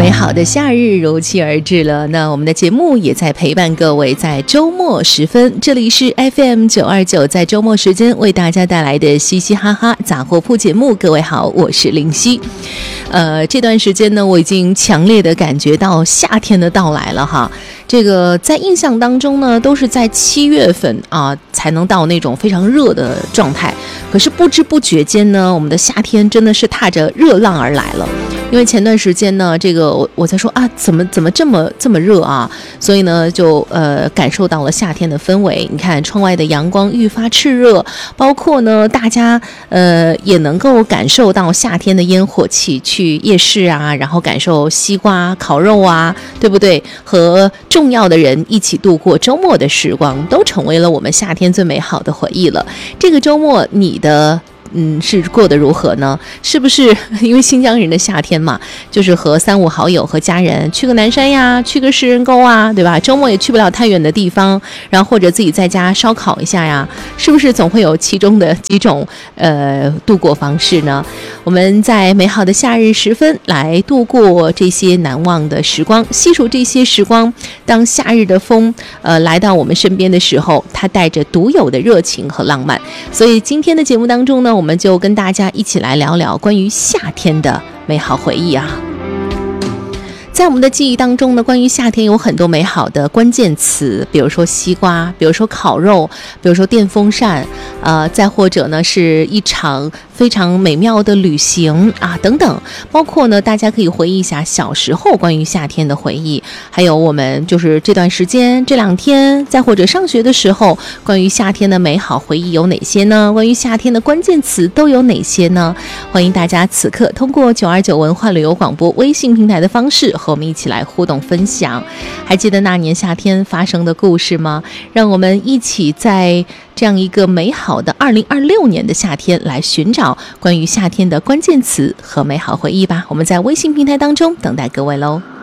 美好的夏日如期而至了，那我们的节目也在陪伴各位在周末时分，这里是 FM929， 在周末时间为大家带来的嘻嘻哈哈杂货铺节目。各位好，我是林夕。这段时间呢，我已经强烈的感觉到夏天的到来了哈。这个在印象当中呢，都是在7月份啊才能到那种非常热的状态。可是不知不觉间呢，我们的夏天真的是踏着热浪而来了。因为前段时间呢，这个我在说啊，怎么这么热啊？所以呢，就感受到了夏天的氛围。你看窗外的阳光愈发炽热，包括呢，大家也能够感受到夏天的烟火气，去夜市啊，然后感受西瓜、烤肉啊，对不对？和重要的人一起度过周末的时光，都成为了我们夏天最美好的回忆了。这个周末你的是过得如何呢？是不是因为新疆人的夏天嘛，就是和3、5好友和家人去个南山呀，去个石人沟啊，对吧？周末也去不了太远的地方，然后或者自己在家烧烤一下呀，是不是总会有其中的几种度过方式呢？我们在美好的夏日时分来度过这些难忘的时光，细数这些时光。当夏日的风来到我们身边的时候，它带着独有的热情和浪漫。所以今天的节目当中呢，我们就跟大家一起来聊聊关于夏天的美好回忆啊。在我们的记忆当中呢，关于夏天有很多美好的关键词，比如说西瓜，比如说烤肉，比如说电风扇，再或者呢是一场非常美妙的旅行啊等等。包括呢，大家可以回忆一下小时候关于夏天的回忆，还有我们就是这段时间这2天，再或者上学的时候，关于夏天的美好回忆有哪些呢？关于夏天的关键词都有哪些呢？欢迎大家此刻通过929文化旅游广播微信平台的方式和我们一起来互动分享。还记得那年夏天发生的故事吗？让我们一起在这样一个美好的2026年的夏天来寻找关于夏天的关键词和美好回忆吧。我们在微信平台当中等待各位喽。